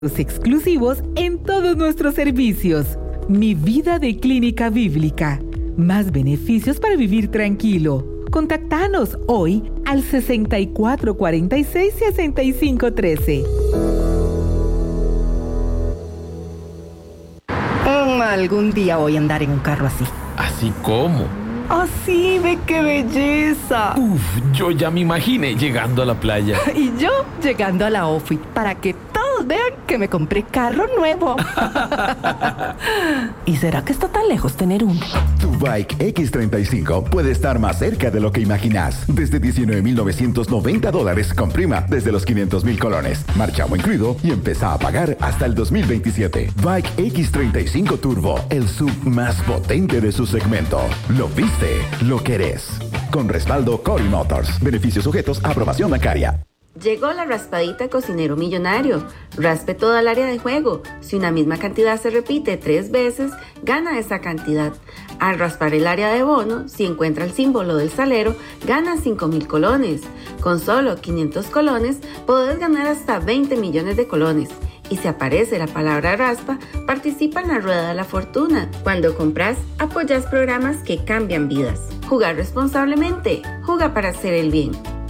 exclusivos en todos nuestros servicios. Mi vida de Clínica Bíblica. Más beneficios para vivir tranquilo. Contáctanos hoy al 6446-6513. Algún día voy a andar en un carro así. ¿Así cómo? ¡Así! ¡Ve qué belleza! Uf, yo ya me imaginé llegando a la playa. Y yo llegando a la OFI para que todos vean que me compré carro nuevo. ¿Y será que está tan lejos tener uno? Tu Bike X35 puede estar más cerca de lo que imaginas. Desde $19,990 con prima desde los 500,000 colones. Marchamo incluido y empieza a pagar hasta el 2027. Bike X35 Turbo, el sub más potente de su segmento. Lo viste, lo querés. Con respaldo Cori Motors. Beneficios sujetos a aprobación bancaria. Llegó la raspadita Cocinero Millonario. Raspe toda el área de juego. Si una misma cantidad se repite 3 veces, gana esa cantidad. Al raspar el área de bono, si encuentra el símbolo del salero, gana 5,000 colones. Con solo 500 colones, podés ganar hasta 20 millones de colones. Y si aparece la palabra raspa, participa en la Rueda de la Fortuna. Cuando compras, apoyas programas que cambian vidas. Jugar responsablemente. Juega para hacer el bien.